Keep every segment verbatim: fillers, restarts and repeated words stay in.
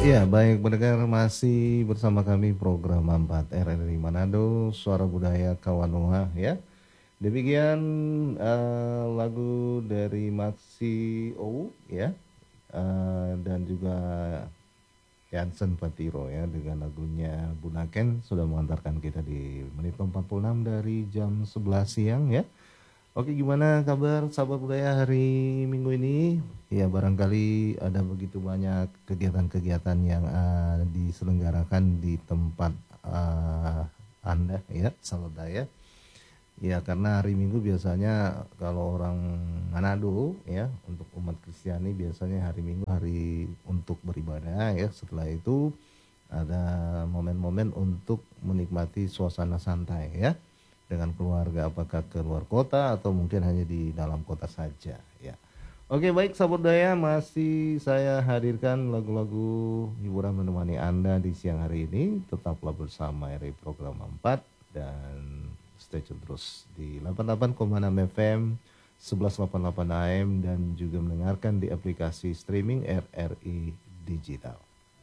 Ya, baik pendengar masih bersama kami program empat R R I Manado, Suara Budaya Kawanoha ya. Demikian eh, lagu dari Maxi Owu ya, eh, dan juga Jansen Patiro ya dengan lagunya Bunaken sudah mengantarkan kita di menit empat puluh enam dari jam sebelas siang ya. Oke, gimana kabar sahabat budaya hari Minggu ini? Ya, barangkali ada begitu banyak kegiatan-kegiatan yang uh, diselenggarakan di tempat uh, Anda ya, sahabat budaya. Ya, karena hari Minggu biasanya kalau orang Manado ya, untuk umat Kristiani biasanya hari Minggu hari untuk beribadah ya. Setelah itu ada momen-momen untuk menikmati suasana santai ya, dengan keluarga, apakah ke luar kota atau mungkin hanya di dalam kota saja ya. Oke, baik sahabat budaya, masih saya hadirkan lagu-lagu hiburan menemani Anda di siang hari ini. Tetaplah bersama R I Program empat dan stay tune terus di delapan puluh delapan koma enam F M, sebelas delapan puluh delapan A M, dan juga mendengarkan di aplikasi streaming R R I Digital.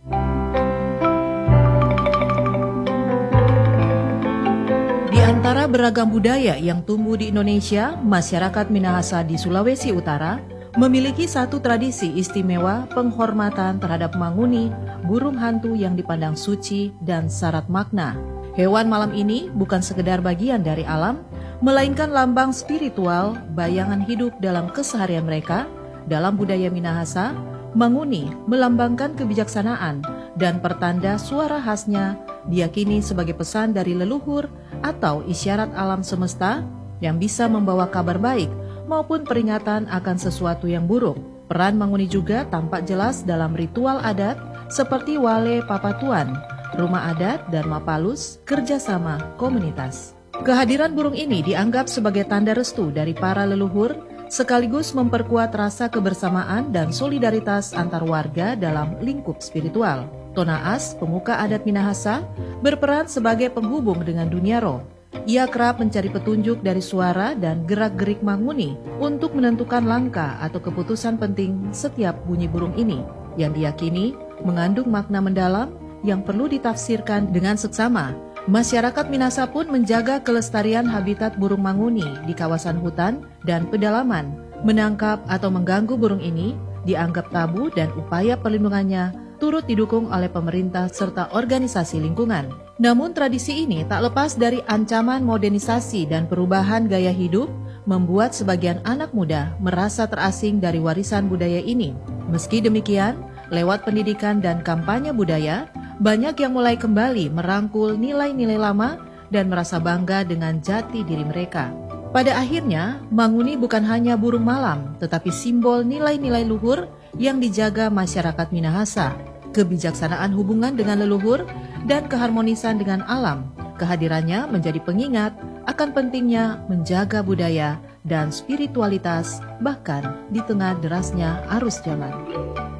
Di antara beragam budaya yang tumbuh di Indonesia, masyarakat Minahasa di Sulawesi Utara memiliki satu tradisi istimewa penghormatan terhadap manguni, burung hantu yang dipandang suci dan syarat makna. Hewan malam ini bukan sekedar bagian dari alam, melainkan lambang spiritual, bayangan hidup dalam keseharian mereka. Dalam budaya Minahasa, manguni melambangkan kebijaksanaan dan pertanda suara khasnya diyakini sebagai pesan dari leluhur atau isyarat alam semesta yang bisa membawa kabar baik maupun peringatan akan sesuatu yang buruk. Peran manguni juga tampak jelas dalam ritual adat seperti wale papatuan, rumah adat, dan mapalus, kerjasama komunitas. Kehadiran burung ini dianggap sebagai tanda restu dari para leluhur, sekaligus memperkuat rasa kebersamaan dan solidaritas antar warga dalam lingkup spiritual. Tonaas, pemuka adat Minahasa, berperan sebagai penghubung dengan dunia roh. Ia kerap mencari petunjuk dari suara dan gerak-gerik manguni untuk menentukan langkah atau keputusan penting setiap bunyi burung ini, yang diyakini mengandung makna mendalam yang perlu ditafsirkan dengan seksama. Masyarakat Minahasa pun menjaga kelestarian habitat burung manguni di kawasan hutan dan pedalaman. Menangkap atau mengganggu burung ini dianggap tabu dan upaya perlindungannya turut didukung oleh pemerintah serta organisasi lingkungan. Namun tradisi ini tak lepas dari ancaman modernisasi dan perubahan gaya hidup, membuat sebagian anak muda merasa terasing dari warisan budaya ini. Meski demikian, lewat pendidikan dan kampanye budaya, banyak yang mulai kembali merangkul nilai-nilai lama dan merasa bangga dengan jati diri mereka. Pada akhirnya, manguni bukan hanya burung malam, tetapi simbol nilai-nilai luhur yang dijaga masyarakat Minahasa. Kebijaksanaan hubungan dengan leluhur dan keharmonisan dengan alam. Kehadirannya menjadi pengingat akan pentingnya menjaga budaya dan spiritualitas bahkan di tengah derasnya arus zaman.